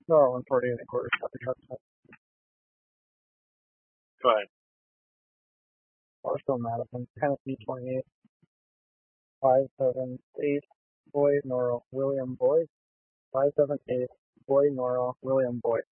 No, 140 and a quarter. Copy, copy, copy. Go ahead. Barstow, Madison, Tennessee 28, 578, Boyd, Norrell, William Boyd, 578, Boyd, Norrell, William Boyd.